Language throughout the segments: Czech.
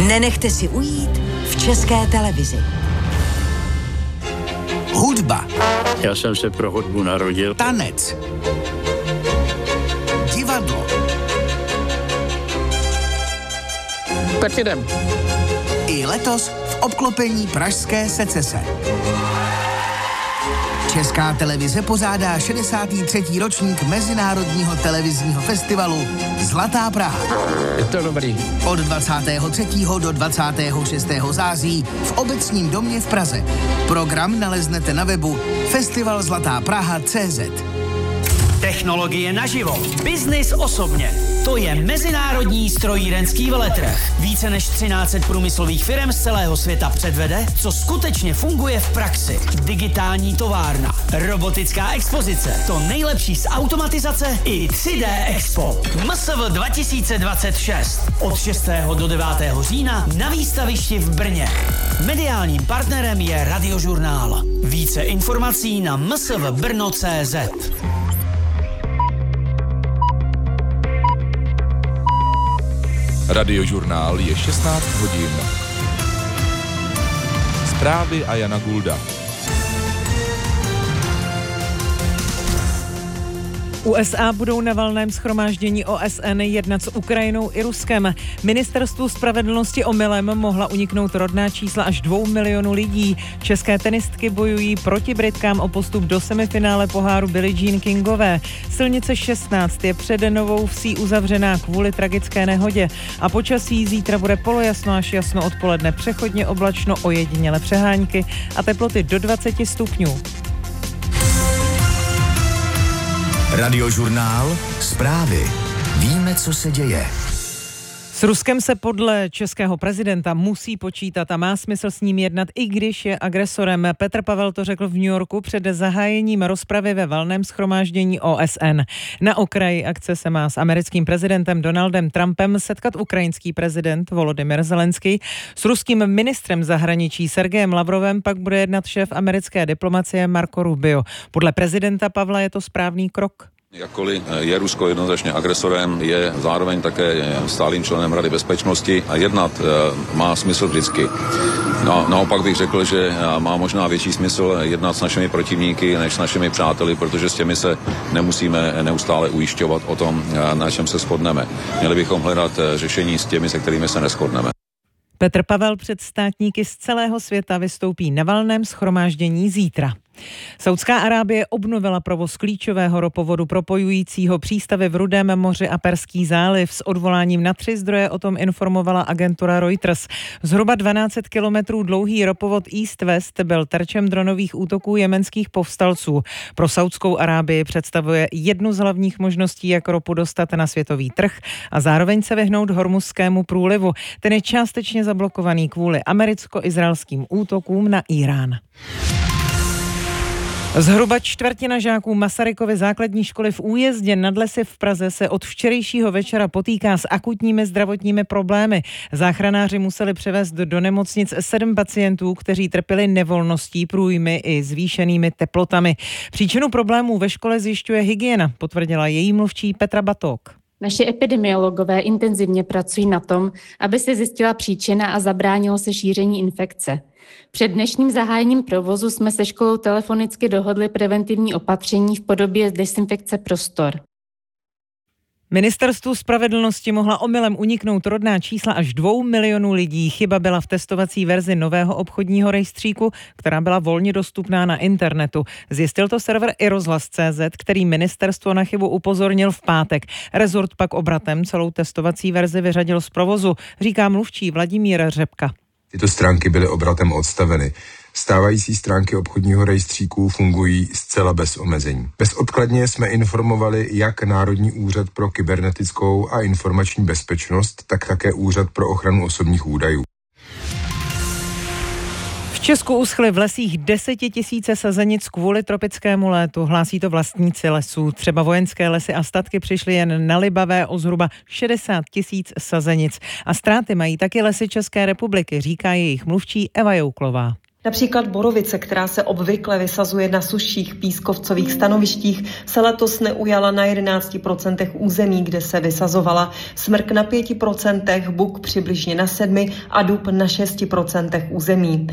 Nenechte si ujít v České televizi. Hudba. Já jsem se pro hudbu narodil. Tanec. Divadlo. Tak jdem. I letos v obklopení pražské secese. Česká televize pořádá 63. ročník Mezinárodního televizního festivalu Zlatá Praha. Je to dobrý. Od 23. do 26. září v Obecním domě v Praze. Program naleznete na webu festivalzlatápraha.cz. Technologie naživo. Biznis osobně. To je Mezinárodní strojírenský veletrh. Více než 1300 průmyslových firm z celého světa předvede, co skutečně funguje v praxi. Digitální továrna, robotická expozice, to nejlepší z automatizace i 3D Expo. MSV 2026. Od 6. do 9. října na výstavišti v Brně. Mediálním partnerem je Radiožurnál. Více informací na msvbrno.cz. Radiožurnál je 16 hodin. Zprávy a Jana Gulda. USA budou na valném shromáždění OSN jednat s Ukrajinou i Ruskem. Ministerstvu spravedlnosti omylem mohla uniknout rodná čísla až 2 milionů lidí. České tenistky bojují proti Britkám o postup do semifinále poháru Billie Jean Kingové. Silnice 16 je před Novou Vsí uzavřená kvůli tragické nehodě. A počasí zítra bude polojasno až jasno odpoledne, přechodně oblačno, ojediněle přehánky a teploty do 20 stupňů. Radiožurnál, zprávy. Víme, co se děje. S Ruskem se podle českého prezidenta musí počítat a má smysl s ním jednat, i když je agresorem. Petr Pavel to řekl v New Yorku před zahájením rozpravy ve valném shromáždění OSN. Na okraji akce se má s americkým prezidentem Donaldem Trumpem setkat ukrajinský prezident Volodymyr Zelenský. S ruským ministrem zahraničí Sergejem Lavrovem pak bude jednat šéf americké diplomacie Marco Rubio. Podle prezidenta Pavla je to správný krok. Jakkoliv je Rusko jednoznačně agresorem, je zároveň také stálým členem Rady bezpečnosti a jednat má smysl vždycky. No, naopak bych řekl, že má možná větší smysl jednat s našimi protivníky než s našimi přáteli, protože s těmi se nemusíme neustále ujišťovat o tom, na čem se shodneme. Měli bychom hledat řešení s těmi, se kterými se neshodneme. Petr Pavel před státníky z celého světa vystoupí na valném shromáždění zítra. Saudská Arábie obnovila provoz klíčového ropovodu propojujícího přístavy v Rudém moři a Perský záliv. S odvoláním na 3 zdroje o tom informovala agentura Reuters. Zhruba 12 kilometrů dlouhý ropovod East-West byl terčem dronových útoků jemenských povstalců. Pro Saudskou Arábii představuje jednu z hlavních možností, jak ropu dostat na světový trh a zároveň se vyhnout Hormuzskému průlivu. Ten je částečně zablokovaný kvůli americko-izraelským útokům na Irán. Zhruba čtvrtina žáků Masarykovy základní školy v Újezdě nad Lesy v Praze se od včerejšího večera potýká s akutními zdravotními problémy. Záchranáři museli převést do nemocnic 7 pacientů, kteří trpěli nevolností, průjmy i zvýšenými teplotami. Příčinu problémů ve škole zjišťuje hygiena, potvrdila její mluvčí Petra Batók. Naši epidemiologové intenzivně pracují na tom, aby se zjistila příčina a zabránilo se šíření infekce. Před dnešním zahájením provozu jsme se školou telefonicky dohodli preventivní opatření v podobě dezinfekce prostor. Ministerstvu spravedlnosti mohla omylem uniknout rodná čísla až 2 milionů lidí. Chyba byla v testovací verzi nového obchodního rejstříku, která byla volně dostupná na internetu. Zjistil to server iRozhlas.cz, který ministerstvo na chybu upozornil v pátek. Rezort pak obratem celou testovací verzi vyřadil z provozu, říká mluvčí Vladimír Řepka. Tyto stránky byly obratem odstaveny. Stávající stránky obchodního rejstříku fungují zcela bez omezení. Bezodkladně jsme informovali jak Národní úřad pro kybernetickou a informační bezpečnost, tak také Úřad pro ochranu osobních údajů. V Česku uschly v lesích 10 000 sazenic kvůli tropickému létu, hlásí to vlastníci lesů. Třeba Vojenské lesy a statky přišly jen na Libavé o zhruba 60 000 sazenic. A ztráty mají taky Lesy České republiky, říká jejich mluvčí Eva Jouklová. Například borovice, která se obvykle vysazuje na suších pískovcových stanovištích, se letos neujala na 11% území, kde se vysazovala. Smrk na 5%, buk přibližně na 7% a dub na 6% území.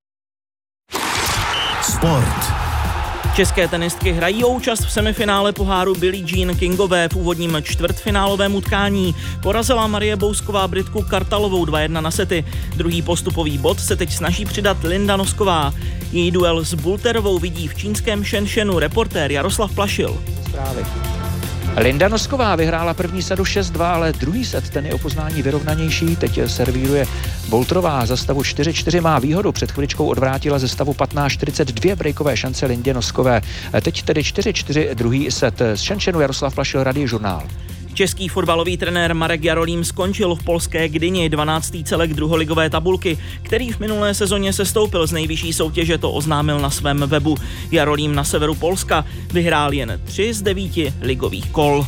Sport. České tenistky hrají o účast v semifinále poháru Billie Jean Kingové v úvodním čtvrtfinálovém utkání. Porazila Marie Bousková Britku Kartalovou 2-1 na sety. Druhý postupový bod se teď snaží přidat Linda Nosková. Její duel s Bulterovou vidí v čínském Shenzhenu reportér Jaroslav Plašil. Zprávy. Linda Nosková vyhrála první sadu 6-2, ale druhý set, ten je o poznání vyrovnanější. Teď servíruje Boltrová, za stavu 4-4 má výhodu. Před chviličkou odvrátila ze stavu 15-42 breakové šance Lindě Noskové. Teď tedy 4-4 druhý set. Z Shenzhenu Jaroslav Plašil, Radiožurnál. Český fotbalový trenér Marek Jarolím skončil v polské Gdyni 12. celek druholigové tabulky, který v minulé sezóně sestoupil z nejvyšší soutěže, to oznámil na svém webu. Jarolím na severu Polska vyhrál jen 3 z 9 ligových kol.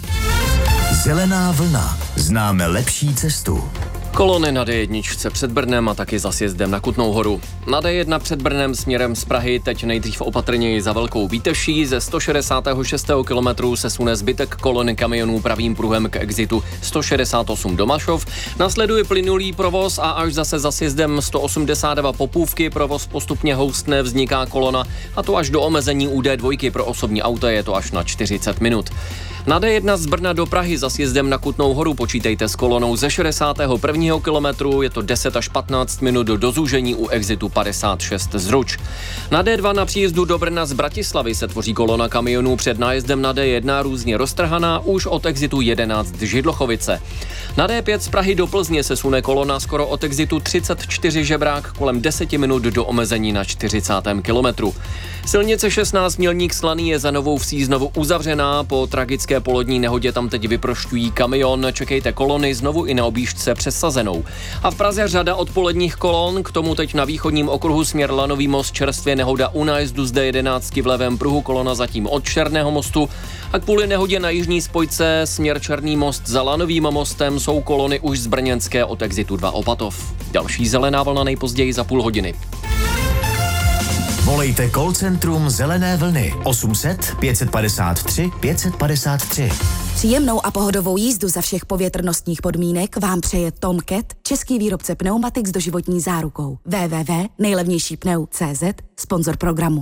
Zelená vlna. Známe lepší cestu. Kolony na D1 před Brnem a taky za sjezdem na Kutnou Horu. Na D1 před Brnem směrem z Prahy teď nejdřív opatrněji za Velkou Bíteší. Ze 166. kilometru se sune zbytek kolony kamionů pravým pruhem k exitu 168 Domašov. Nasleduje plynulý provoz a až zase za sjezdem 182 Popůvky provoz postupně houstne, vzniká kolona, a to až do omezení u D2 pro osobní auta, je to až na 40 minut. Na D1 z Brna do Prahy za sjezdem na Kutnou Horu počítejte s kolonou ze 61. kilometru, je to 10 až 15 minut do zúžení u exitu 56 Zruč. Na D2 na příjezdu do Brna z Bratislavy se tvoří kolona kamionů před nájezdem na D1 různě roztrhaná už od exitu 11 Židlochovice. Na D5 z Prahy do Plzně se sune kolona skoro od exitu 34 Žebrák kolem 10 minut do omezení na 40. kilometru. Silnice 16 Mělník Slaný je za Novou Vsí znovu uzavřená, po tragické polodní nehodě tam teď vyprošťují kamion, čekejte kolony znovu i na objížďce přes Sazenou. A v Praze řada odpoledních kolon, k tomu teď na východním okruhu směr Lanový most čerstvě nehoda u nájezdu z D11 v levém pruhu, kolona zatím od Černého mostu, a kvůli nehodě na jižní spojce směr Černý most za Lanovým mostem jsou kolony už z brněnské od exitu 2 Opatov. Další zelená vlna nejpozději za půl hodiny. Volejte call centrum Zelené vlny 800 553 553. Příjemnou a pohodovou jízdu za všech povětrnostních podmínek vám přeje Tom Cat, český výrobce pneumatik s doživotní zárukou. www.nejlevnějšípneu.cz, sponzor programu.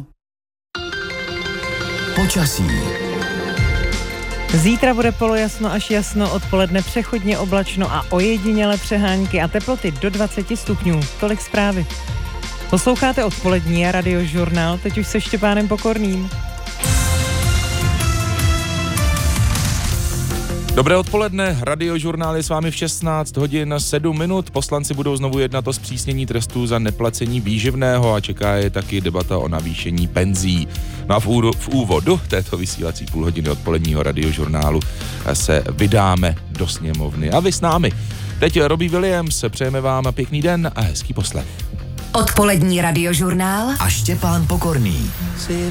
Počasí. Zítra bude polojasno až jasno, odpoledne přechodně oblačno a ojedinělé přehánky a teploty do 20 stupňů. Tolik zprávy. Posloucháte odpolední a Radiožurnál, teď už se Štěpánem Pokorným. Dobré odpoledne, Radiožurnál je s vámi v 16 hodin 7 minut. Poslanci budou znovu jednat o zpřísnění trestů za neplacení výživného a čeká je taky debata o navýšení penzí. No a v úvodu této vysílací půl hodiny odpoledního Radiožurnálu se vydáme do sněmovny. A vy s námi. Teď Robbie Williams, přejeme vám pěkný den a hezký poslech. Odpolední Radiožurnál a Štěpán Pokorný.